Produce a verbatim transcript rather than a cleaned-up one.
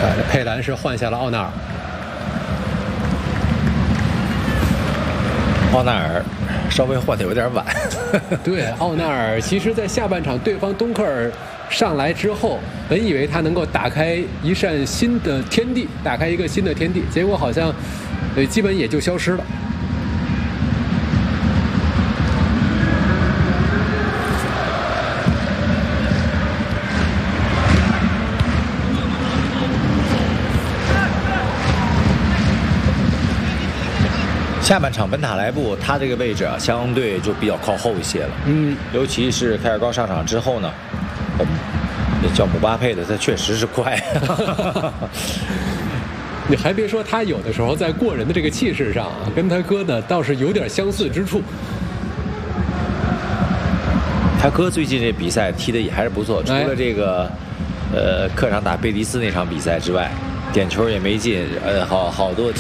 呃，佩兰是换下了奥纳尔。 奥纳尔稍微换的有点晚。 对，奥纳尔其实在下半场对方东克尔上来之后，本以为他能够打开一扇新的天地，打开一个新的天地，结果好像呃基本也就消失了。 下半场本塔莱布他这个位置啊，相对就比较靠后一些了。 嗯， 尤其是凯尔高上场之后呢，我们那叫姆巴佩的，他确实是快。 你还别说，他有的时候在过人的这个气势上啊，跟他哥呢倒是有点相似之处。 他哥最近这比赛踢的也还是不错，除了这个呃客场打贝蒂斯那场比赛之外，点球也没进，呃好好多